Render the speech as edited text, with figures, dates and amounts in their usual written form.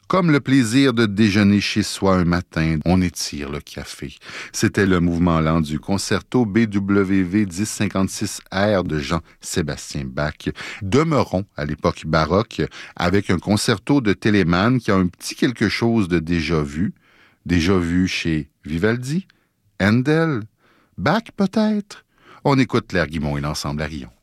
Comme le plaisir de déjeuner chez soi un matin, on étire le café. C'était le mouvement lent du concerto BWV 1056R de Jean-Sébastien Bach. Demeurons à l'époque baroque avec un concerto de Telemann qui a un petit quelque chose de déjà vu chez Vivaldi, Handel, Bach peut-être. On écoute Claire Guimond et l'ensemble Arillon.